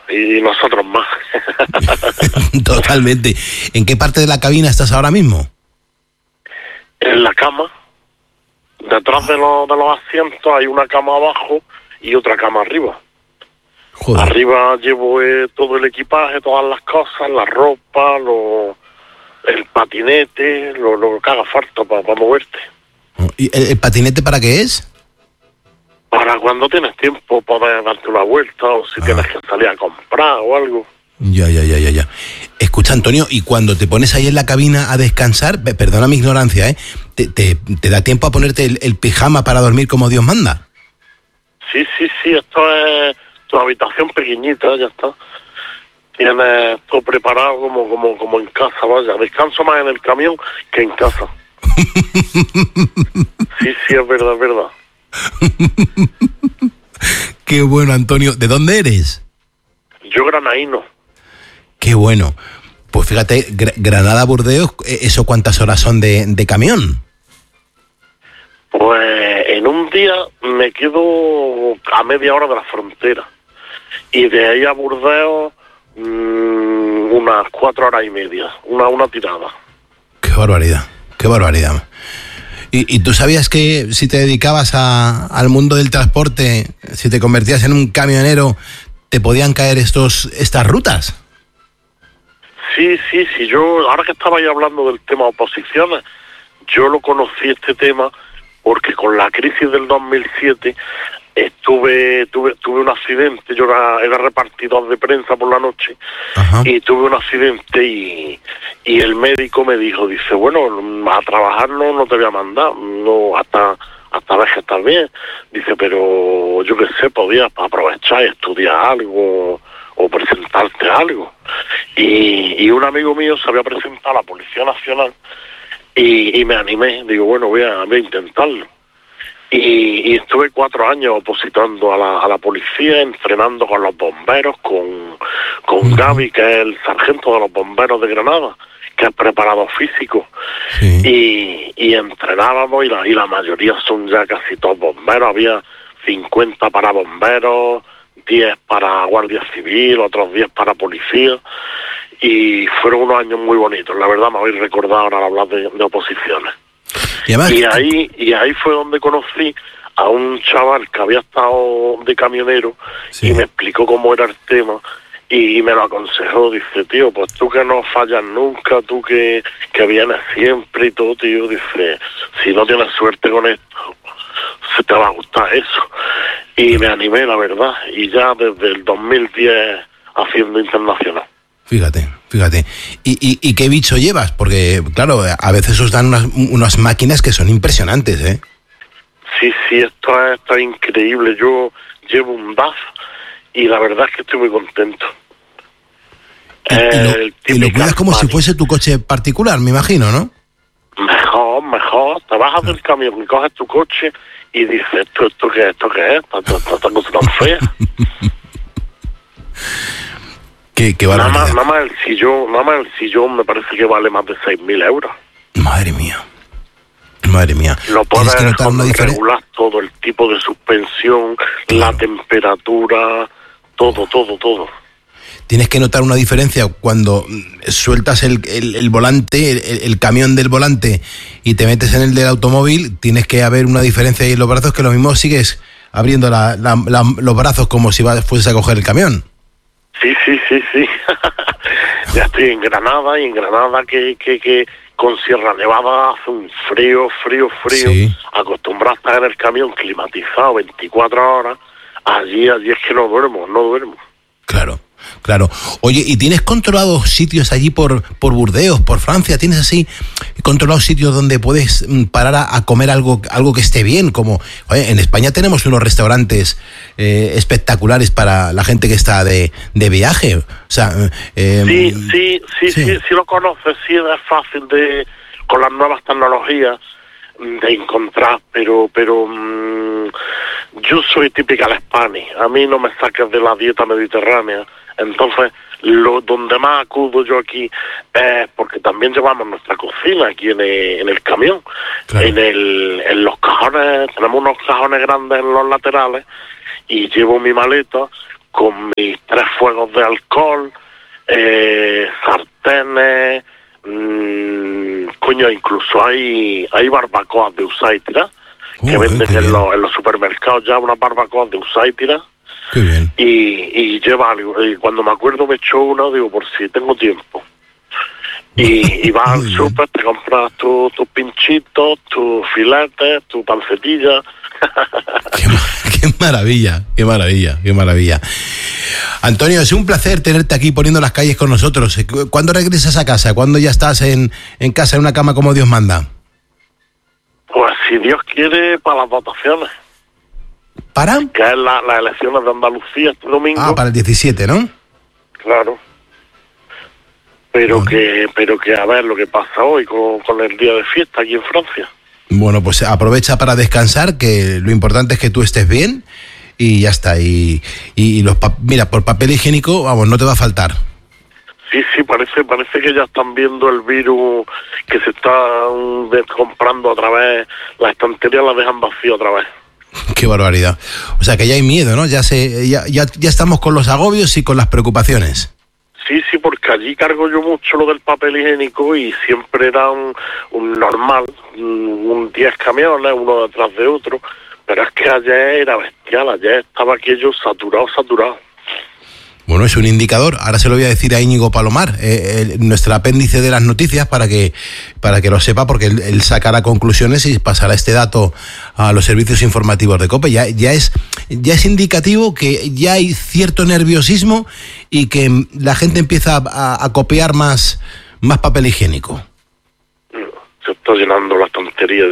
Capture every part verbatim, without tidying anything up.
y nosotros más. Totalmente. ¿En qué parte de la cabina estás ahora mismo? En la cama. Detrás de los, de los asientos hay una cama abajo y otra cama arriba. Joder. Arriba llevo eh, todo el equipaje, todas las cosas, la ropa, lo, el patinete, lo, lo que haga falta para pa moverte. ¿Y el, el patinete para qué es? Para cuando tienes tiempo poder darte una vuelta o si ah. tienes que salir a comprar o algo. Ya, ya, ya, ya, ya. Escucha, Antonio, y cuando te pones ahí en la cabina a descansar, perdona mi ignorancia, ¿eh? ¿Te, te, te da tiempo a ponerte el, el pijama para dormir como Dios manda? Sí, sí, sí, esto es tu habitación pequeñita, ya está. Tienes todo preparado como, como, como en casa, vaya. Descanso más en el camión que en casa. Sí, sí, es verdad, es verdad. Qué bueno, Antonio. ¿De dónde eres? Yo granaíno. Qué bueno. Pues fíjate, Gr- Granada-Burdeos, ¿eso cuántas horas son de, de camión? Pues en un día me quedo a media hora de la frontera. Y de ahí a Burdeos, mmm, unas cuatro horas y media. Una, una tirada. Qué barbaridad, qué barbaridad. ¿Y, y tú sabías que si te dedicabas a, al mundo del transporte, si te convertías en un camionero, te podían caer estos estas rutas? Sí, sí, sí. Yo, ahora que estaba ahí hablando del tema oposiciones, yo lo conocí este tema porque con la crisis del dos mil siete estuve, tuve, tuve un accidente. Yo era, era repartidor de prensa por la noche. Ajá. Y tuve un accidente y, y el médico me dijo, dice, bueno, a trabajar no, no te voy a mandar, no, hasta, hasta ver que estás bien. Dice, pero yo qué sé, podías aprovechar y estudiar algo o presentarte algo. Y, y un amigo mío se había presentado a la Policía Nacional y, y me animé, digo, bueno, voy a, voy a intentarlo. Y, y estuve cuatro años opositando a la, a la policía, entrenando con los bomberos, con, con uh-huh. Gaby, que es el sargento de los bomberos de Granada, que es preparado físico. Sí. Y, y entrenábamos y la, y la mayoría son ya casi todos bomberos. Había cincuenta para bomberos, diez para guardia civil, otros diez para policía. Y fueron unos años muy bonitos, la verdad me habéis recordado ahora al hablar de, de oposiciones. Y, además, y ahí y ahí fue donde conocí a un chaval que había estado de camionero, sí, y me explicó cómo era el tema y me lo aconsejó. Dice, tío, pues tú que no fallas nunca, tú que, que vienes siempre y todo, tío, dice, si no tienes suerte con esto, se te va a gustar eso. Y me animé, la verdad, y ya desde el dos mil diez haciendo internacional. Fíjate, fíjate. ¿Y, y, y qué bicho llevas? Porque, claro, a veces os dan unas, unas máquinas que son impresionantes, ¿eh? Sí, sí, esto es, esto es increíble. Yo llevo un D A F y la verdad es que estoy muy contento. Y, y, lo, y lo cuidas como si fuese tu coche particular, me imagino, ¿no? Mejor, mejor. Te bajas claro. del camión y coges tu coche y dices, ¿esto, esto qué es? ¿Esto qué es? ¿Esta cosa tan fea? Qué, qué nada más, nada más el sillón, nada más el sillón me parece que vale más de seis mil euros. Madre mía, madre mía. Lo puedes regular todo, el tipo de suspensión, claro, la temperatura, todo, todo, todo. Tienes que notar una diferencia cuando sueltas el, el, el volante, el, el camión del volante y te metes en el del automóvil. Tienes que haber una diferencia ahí en los brazos, que lo mismo sigues abriendo la, la, la, los brazos como si fueses a coger el camión. Sí, sí, sí, sí. Ya estoy en Granada y en Granada que, que, que con Sierra Nevada hace un frío, frío, frío. Sí. Acostumbrado a estar en el camión climatizado veinticuatro horas. Allí, allí es que no duermo, no duermo. Claro, claro. Oye, ¿y tienes controlados sitios allí por, por Burdeos, por Francia? ¿Tienes así controlados sitios donde puedes parar a, a comer algo, algo que esté bien? Como, oye, en España tenemos unos restaurantes eh, espectaculares para la gente que está de, de viaje. O sea, eh, sí, sí, sí, sí, sí, sí lo conoces, sí es fácil de, con las nuevas tecnologías, de encontrar, pero, pero mmm, yo soy típica de España. A mí no me saques de la dieta mediterránea. Entonces, lo donde más acudo yo aquí es porque también llevamos nuestra cocina aquí en el, en el camión. Claro. En el, en los cajones, tenemos unos cajones grandes en los laterales y llevo mi maleta con mis tres fuegos de alcohol, eh, sartenes, mmm, coño, incluso hay hay barbacoas de usar y tirar, uh, que venden en los, en los supermercados ya unas barbacoas de usar y tirar. Qué bien. Y, y lleva algo, y cuando me acuerdo me echo una, digo, por si tengo tiempo. Y, y vas al súper, te compras tus tu pinchitos, tus filetes, tu pancetilla. Qué, qué maravilla, qué maravilla, qué maravilla. Antonio, es un placer tenerte aquí poniendo las calles con nosotros. ¿Cuándo regresas a casa? ¿Cuándo ya estás en, en casa, en una cama como Dios manda? Pues si Dios quiere, para las votaciones. ¿Para? Que es la, las elecciones de Andalucía este domingo. Ah, para el diecisiete, ¿no? Claro. Pero bueno. que pero que a ver lo que pasa hoy con, con el día de fiesta aquí en Francia. Bueno, pues aprovecha para descansar, que lo importante es que tú estés bien y ya está. Y, y los pa- mira, por papel higiénico, vamos, no te va a faltar. Sí, sí, parece parece que ya están viendo el virus, que se está um, comprando otra vez, las estanterías las dejan vacías otra vez. Qué barbaridad. O sea que ya hay miedo, ¿no? Ya se, ya, ya, ya estamos con los agobios y con las preocupaciones. Sí, sí, porque allí cargo yo mucho lo del papel higiénico y siempre era un, un normal, un diez camiones, uno detrás de otro, pero es que ayer era bestial, ayer estaba aquello saturado, saturado. Bueno, es un indicador. Ahora se lo voy a decir a Íñigo Palomar, eh, el, nuestro apéndice de las noticias, para que para que lo sepa, porque él, él sacará conclusiones y pasará este dato a los servicios informativos de COPE. Ya, ya es ya es indicativo que ya hay cierto nerviosismo y que la gente empieza a, a copiar más, más papel higiénico. Se está llenando las tonterías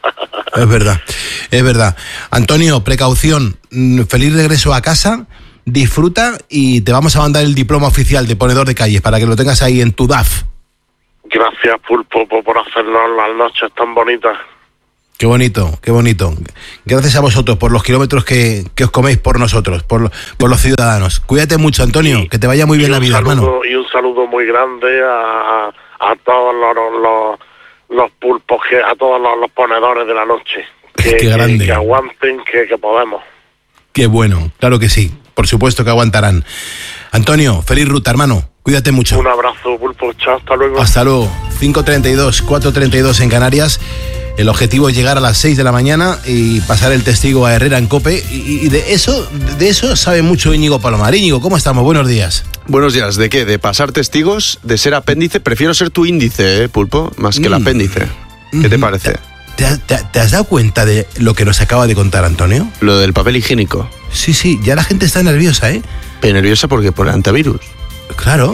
ya. Es verdad, es verdad. Antonio, precaución, feliz regreso a casa. Disfruta y te vamos a mandar el diploma oficial de ponedor de calles para que lo tengas ahí en tu D A F. Gracias, Pulpo, por hacernos las noches tan bonitas. Qué bonito, qué bonito. Gracias a vosotros por los kilómetros que, que os coméis por nosotros, por, por los ciudadanos. Cuídate mucho, Antonio, que te vaya muy bien la vida, saludo, hermano. Y un saludo muy grande a, a, a todos los, los, los pulpos, que a todos los, los ponedores de la noche. Que, Qué grande. Que, que aguanten, que, que podemos. Qué bueno, claro que sí. Por supuesto que aguantarán. Antonio, feliz ruta, hermano. Cuídate mucho. Un abrazo, Pulpo. Chao, hasta luego. Hasta luego. cinco treinta y dos, cuatro treinta y dos en Canarias. El objetivo es llegar a las seis de la mañana y pasar el testigo a Herrera en COPE. Y, y de eso de eso sabe mucho Íñigo Palomar. Íñigo, ¿cómo estamos? Buenos días. Buenos días. ¿De qué? ¿De pasar testigos? ¿De ser apéndice? Prefiero ser tu índice, ¿eh, Pulpo? Más que mm. el apéndice. ¿Qué te parece? ¿Te, te, ¿Te has dado cuenta de lo que nos acaba de contar Antonio? Lo del papel higiénico. Sí, sí, ya la gente está nerviosa, ¿eh? ¿Pero nerviosa porque por el antivirus? Claro.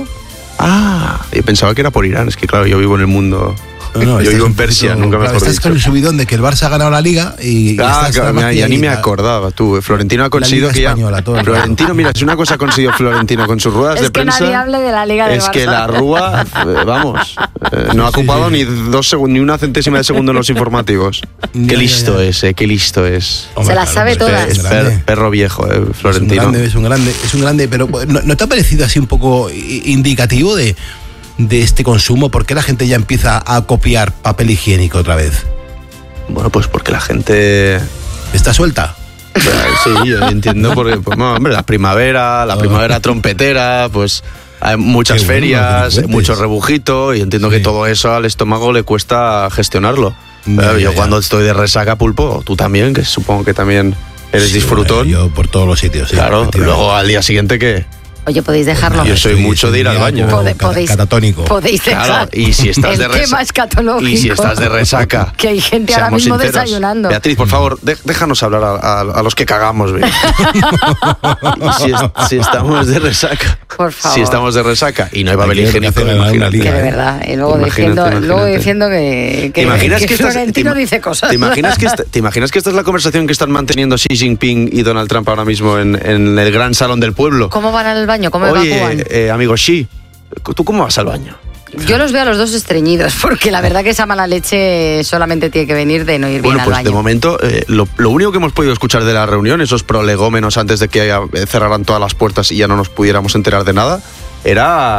Ah, yo pensaba que era por Irán. Es que claro, yo vivo en el mundo... No, no, yo vivo en Persia, poquito, claro, nunca mejor Estás dicho. con el subidón de que el Barça ha ganado la Liga y... Ah, claro, mira, ya ni me acordaba, tú. Florentino ha conseguido que ya... Florentino, mira, si una cosa ha conseguido Florentino con sus ruedas es de prensa... Es que nadie hable de la Liga del Es Barça. que la Rúa, vamos, eh, no ha ocupado sí, sí, sí. ni dos segundos, ni una centésima de segundo en los informativos. Ya, qué listo ya, ya. es, eh, qué listo es. Hombre, Se las claro, sabe pues todas. Es per, perro viejo, eh, Florentino. Es un grande, es un grande, es un grande, pero ¿no, ¿no te ha parecido así un poco indicativo de... de este consumo? ¿Por qué la gente ya empieza a copiar papel higiénico otra vez? Bueno, pues porque la gente... ¿Está suelta? Sí, yo entiendo, porque, pues, no, hombre, la primavera, la primavera trompetera, pues hay muchas qué ferias, bueno, mucho rebujito, y entiendo sí. que todo eso al estómago le cuesta gestionarlo. Ya, ya, yo ya. cuando estoy de resaca, Pulpo, tú también, que supongo que también eres sí, disfrutón. Yo por todos los sitios, sí. Claro, luego al día siguiente, ¿qué? Oye, podéis dejarlo. Yo soy mucho de ir al baño. Pod- podéis, catatónico. Podéis dejar. Claro, y si estás de resaca. Y si estás de resaca. Que hay gente ahora mismo sinceros. desayunando. Beatriz, por favor, de, déjanos hablar a, a, a los que cagamos, ¿ve? si, es, si estamos de resaca. Por favor. Si estamos de resaca y no hay papel higiénico, imagínate. Que de verdad. Y luego imagínate, diciendo, imagínate. Luego diciendo que, que, imaginas que, que Florentino estás, dice cosas. ¿te imaginas, que esta, ¿Te imaginas que esta es la conversación que están manteniendo Xi Jinping y Donald Trump ahora mismo en, en el gran salón del pueblo? ¿Cómo van al baño? ¿Cómo Oye, evacúan? Eh, amigo Xi, ¿tú cómo vas al baño? Yo los veo a los dos estreñidos, porque la verdad que esa mala leche solamente tiene que venir de no ir bueno, bien pues al baño. De momento, eh, lo, lo único que hemos podido escuchar de la reunión, esos prolegómenos antes de que cerraran todas las puertas y ya no nos pudiéramos enterar de nada, era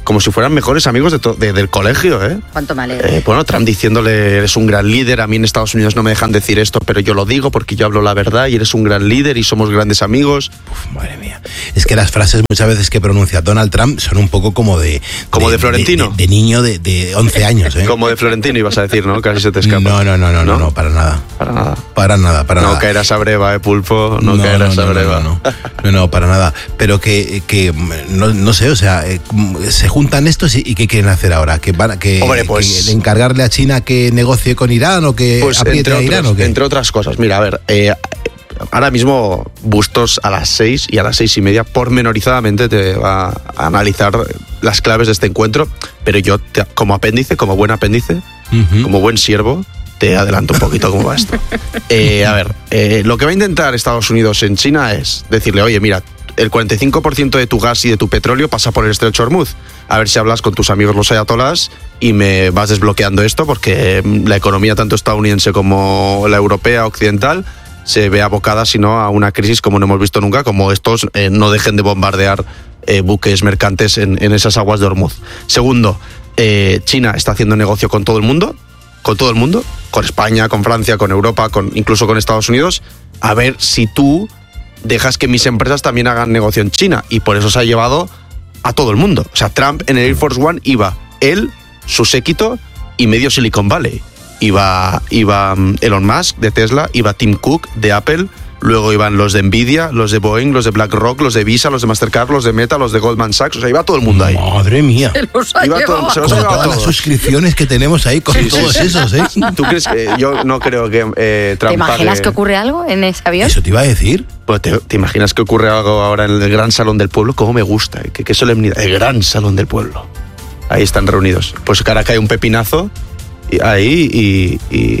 como si fueran mejores amigos de to- de, del colegio, ¿eh? ¿Cuánto me alegro? Eh, bueno, Trump diciéndole, eres un gran líder, a mí en Estados Unidos no me dejan decir esto, pero yo lo digo porque yo hablo la verdad y eres un gran líder y somos grandes amigos. Uf, madre mía. Es que las frases muchas veces que pronuncia Donald Trump son un poco como de... Como de Florentino. De, de, de niño de, de once años, ¿eh? Como de Florentino ibas a decir, ¿no? Casi se te escapa. No, no, no, no, no, ¿No? no, para nada. Para nada. Para nada, para No nada. caerás a breva, ¿eh, Pulpo? No, no, caerás no, a no, breva. No, no, no, no, para nada. Pero que, que no, no sé, o sea, eh, se juntan estos y, y ¿qué quieren hacer ahora? ¿Que van a que, Hombre, pues- que encargarle a China que negocie con Irán o que Pues apriete entre, a Irán otros- o qué? entre otras cosas. Mira, a ver, eh, ahora mismo Bustos a las seis y a las seis y media pormenorizadamente te va a analizar las claves de este encuentro, pero yo te- como apéndice, como buen apéndice, Ujú. como buen siervo, te adelanto un poquito cómo va esto. Eh, a ver, eh, lo que va a intentar Estados Unidos en China es decirle, oye, mira, el cuarenta y cinco por ciento de tu gas y de tu petróleo pasa por el estrecho de Hormuz. A ver si hablas con tus amigos los ayatolás y me vas desbloqueando esto, porque mm, la economía tanto estadounidense como la europea occidental se ve abocada, si no, a una crisis como no hemos visto nunca, como estos eh, no dejen de bombardear eh, buques mercantes en, en esas aguas de Hormuz. Segundo, eh, China está haciendo negocio con todo el mundo, con todo el mundo, con España, con Francia, con Europa, con, incluso con Estados Unidos, a ver si tú dejas que mis empresas también hagan negocio en China, y por eso se ha llevado a todo el mundo. O sea, Trump en el Air Force One iba él, su séquito y medio Silicon Valley. Iba, iba um, Elon Musk de Tesla, iba Tim Cook de Apple, luego iban los de Nvidia, los de Boeing, los de BlackRock, los de Visa, los de Mastercard, los de Meta, los de Goldman Sachs. O sea, iba todo el mundo ahí. Madre mía. Se los ha Iba todo- llevado. se los Con ha llevado todas a las todos. suscripciones que tenemos ahí con Sí, sí, todos sí. esos, ¿eh? ¿Tú crees que yo no creo que eh, Trump ¿Te imaginas pague- que ocurre algo en ese avión? Eso te iba a decir. Bueno, ¿te, te imaginas que ocurre algo ahora en el gran salón del pueblo? ¿Cómo me gusta? ¿eh? Qué, qué solemnidad. El gran salón del pueblo. Ahí están reunidos. Pues que ahora cae un pepinazo y, ahí y... y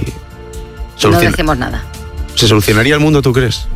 No soluciona- decimos nada. ¿Se solucionaría el mundo, tú crees?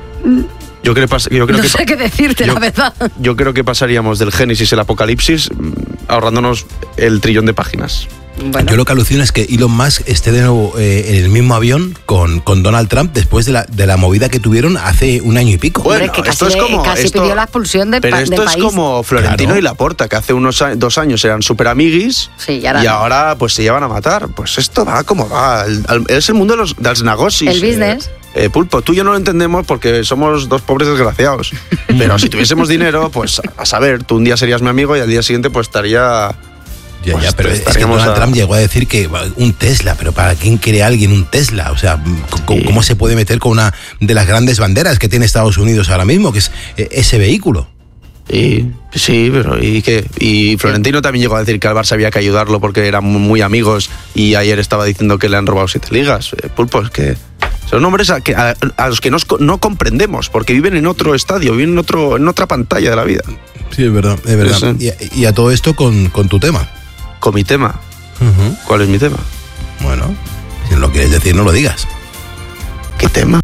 Yo creo, pas- yo creo No que... sé qué decirte, yo- la verdad. Yo creo que pasaríamos del Génesis al Apocalipsis mm, ahorrándonos el trillón de páginas. Bueno, Yo lo que alucino es que Elon Musk esté de nuevo eh, en el mismo avión con, con Donald Trump después de la, de la movida que tuvieron hace un año y pico. Bueno, hombre, que esto casi, es como- casi esto- pidió la expulsión de, Pero pa- esto del es país. como Florentino Claro. y Laporta, que hace unos a- dos años eran súper amiguis Sí, y ahora no. ahora pues se llevan a matar. Pues esto va como va. El- el- es el mundo de los, de los negocios. El business. Eh, Pulpo, tú y yo no lo entendemos porque somos dos pobres desgraciados. Pero si tuviésemos dinero, pues a saber, tú un día serías mi amigo y al día siguiente pues estaría... Ya, Pues ya, pero es que estaríamos Donald a- Trump llegó a decir que bueno, un Tesla, pero ¿para quién quiere alguien un Tesla? O sea, ¿cómo, Sí. cómo se puede meter con una de las grandes banderas que tiene Estados Unidos ahora mismo, que es eh, ese vehículo? Y, sí, pero ¿y qué? Y Florentino también llegó a decir que al Barça había que ayudarlo porque eran muy amigos y ayer estaba diciendo que le han robado siete ligas. Eh, Pulpo, es que son nombres a, que, a, a los que nos co- no comprendemos porque viven en otro estadio, viven en, otro, en otra pantalla de la vida. Sí, es verdad, es verdad. Eso. Y, a- y a todo esto con, con tu tema. Con mi tema. Ujú. ¿Cuál es mi tema? Bueno, si no lo quieres decir, no lo digas. ¿Qué tema?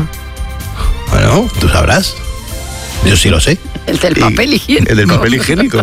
Bueno, tú sabrás. Yo sí lo sé. El del Y- papel higiénico. El del papel higiénico.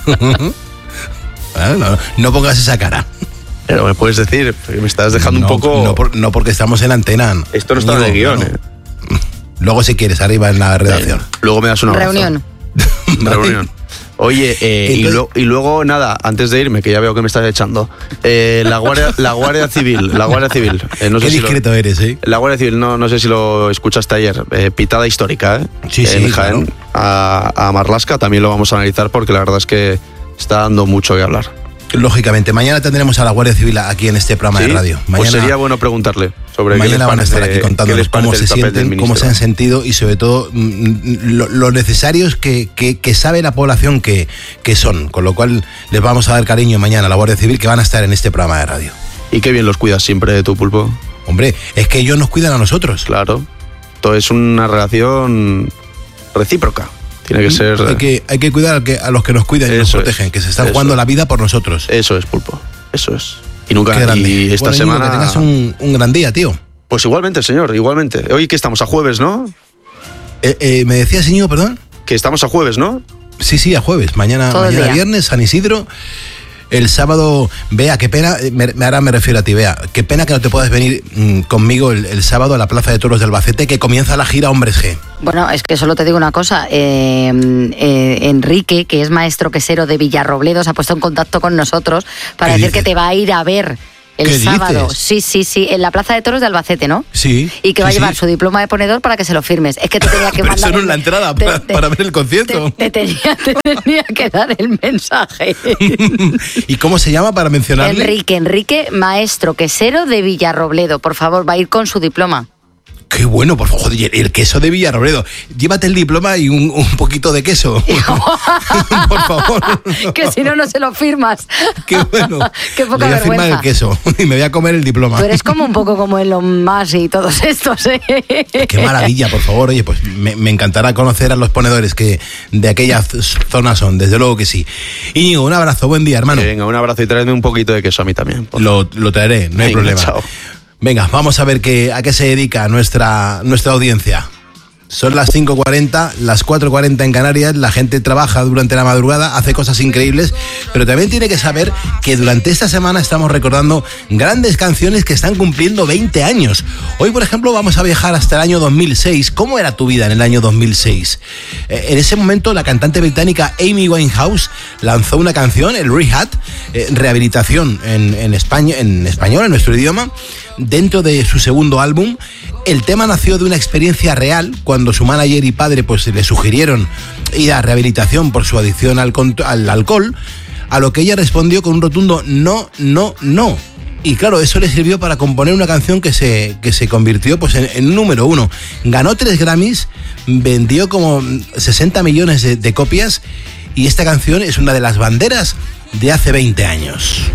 Bueno, no, no pongas esa cara. Pero me puedes decir, me estás dejando no, un poco... No, por- no porque estamos en la antena. Esto no está en el Íñigo, guión, no. ¿eh? Luego, si quieres, arriba en la redacción. Luego me das una Reunión. Reunión. Oye, eh, y, Entonces- lo- y luego, nada, antes de irme, que ya veo que me estás echando, eh, la, Guardia, la Guardia Civil, la Guardia Civil. eh, no Qué sé si lo- discreto eres, ¿eh? la Guardia Civil, no, no sé si lo escuchaste ayer, eh, pitada histórica, ¿eh? Sí, sí, En Jaén, claro. a, a Marlaska, también lo vamos a analizar porque la verdad es que está dando mucho que hablar. Lógicamente, mañana tendremos a la Guardia Civil aquí en este programa ¿Sí? de radio. Mañana, Pues sería bueno preguntarle sobre qué les mañana van a estar parece- aquí qué contándonos les parece cómo el se papel del sienten, cómo se ministro. han sentido y sobre todo mm, lo, lo necesarios que, que, que sabe la población que, que son. Con lo cual les vamos a dar cariño mañana a la Guardia Civil que van a estar en este programa de radio. Y qué bien los cuidas siempre de tu Pulpo. Hombre, es que ellos nos cuidan a nosotros. Claro. Todo es una relación recíproca. Tiene que ser... Hay que, hay que cuidar a, que- a los que nos cuidan y nos Eso es, protegen, que se están eso jugando es. la vida por nosotros. Eso es, Pulpo. Eso es. Y nunca... Qué grande. Y esta Bueno, Íñigo, semana... que tengas un, un gran día, tío. Pues igualmente, señor, igualmente. Hoy que estamos a jueves, ¿no? Eh, eh, ¿Me decías, Íñigo, perdón? Que estamos a jueves, ¿no? Sí, sí, a jueves. Mañana, Todo el mañana día. viernes, San Isidro. El sábado, Bea, qué pena, me, ahora me refiero a ti, Bea, qué pena que no te puedas venir mmm, conmigo el, el sábado a la Plaza de Toros de Albacete, que comienza la gira Hombres G. Bueno, es que solo te digo una cosa, eh, eh, Enrique, que es maestro quesero de Villarrobledo, se ha puesto en contacto con nosotros para decir dices? que te va a ir a ver el sábado. Dices? Sí, sí, sí, en la Plaza de Toros de Albacete, ¿no? Sí. Y que sí, va a llevar sí. su diploma de ponedor para que se lo firmes. Es que te tenía que Pero mandar... eso no es la entrada te, para, te, para ver el concierto. Te, te, tenía, te tenía que dar el mensaje. ¿Y cómo se llama para mencionarle? Enrique, Enrique, maestro quesero de Villarrobledo. Por favor, va a ir con su diploma. Qué bueno, por favor, el queso de Villarrobledo. Llévate el diploma y un, un poquito de queso. Por favor. Que si no, no se lo firmas. Qué bueno. Qué poca voy a vergüenza. firmar el queso y me voy a comer el diploma. Tú eres como un poco como Elon Musk y todos estos, ¿eh? Qué maravilla, por favor. Oye, pues me, me encantará conocer a los ponedores que de aquellas zonas son, desde luego que sí. Íñigo, un abrazo, buen día, hermano. Venga, un abrazo y tráeme un poquito de queso a mí también. Lo, lo traeré, no hay Venga, problema. Chao. Venga, vamos a ver qué, a qué se dedica nuestra, nuestra audiencia. Son las cinco cuarenta, las cuatro cuarenta en Canarias, la gente trabaja durante la madrugada, hace cosas increíbles, pero también tiene que saber que durante esta semana estamos recordando grandes canciones que están cumpliendo veinte años. Hoy, por ejemplo, vamos a viajar hasta el año dos mil seis. ¿Cómo era tu vida en el año dos mil seis? Eh, en ese momento, la cantante británica Amy Winehouse lanzó una canción, el Rehab, eh, rehabilitación en, en, España, en español, en nuestro idioma, dentro de su segundo álbum. El tema nació de una experiencia real cuando su manager y padre pues le sugirieron ir a rehabilitación por su adicción al, al alcohol, a lo que ella respondió con un rotundo no, no, no. Y claro, eso le sirvió para componer una canción que se, que se convirtió pues en, en número uno. Ganó tres Grammys, vendió como sesenta millones de, de copias y esta canción es una de las banderas de hace veinte años.